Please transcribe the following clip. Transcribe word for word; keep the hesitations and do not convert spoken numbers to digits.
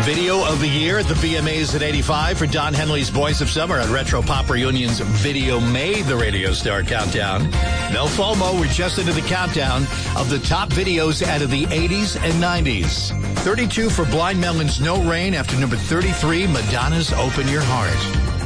Video of the year at the V M As at eighty-five for Don Henley's Voice of Summer on Retro Pop Reunion's Video Made the Radio Star Countdown. No FOMO, we're just into the countdown of the top videos out of the eighties and nineties. thirty-two for Blind Melon's No Rain after number thirty-three, Madonna's Open Your Heart.